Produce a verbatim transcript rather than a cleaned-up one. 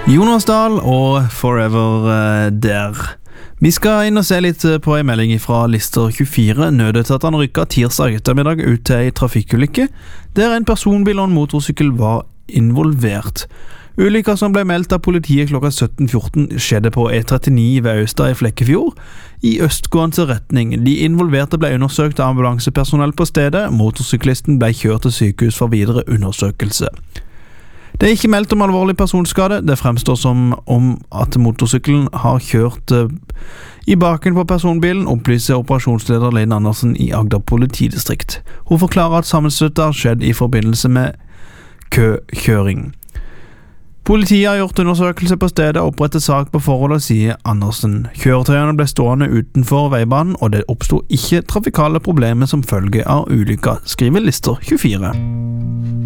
Jonas Dahl og Forever uh, Der. Vi skal inn og se litt på en melding fra Lister tjuefire. Nødetatene rykket tirsdag ettermiddag ut til en trafikkulykke, der en personbil og en motorsykkel var involvert. Ulykka som ble meldt av politiet klokka sytten fjorten skjedde på E trettini ved Austad i Flekkefjord, i østgående retning. De involverte ble undersøkt av ambulansepersonell på stedet. Motorsyklisten ble kjørt til sykehus for videre undersøkelse. Det er ikke meldt om alvorlig personskade. Det fremstår som om at motorsykkelen har kjørt uh, i baken på personbilen, opplyser operasjonsleder Linn Andersen i Agder politidistrikt. Hun forklarer at sammenstøtet har skjedd i forbindelse med køkjøring. Politiet har gjort undersøkelse på stedet og opprettet sak på forholdet, sier Andersen. Kjøretøyene ble stående utenfor veibanen, og det oppstod ikke trafikale problemer som følge av ulykka, skriver Lister tjuefire.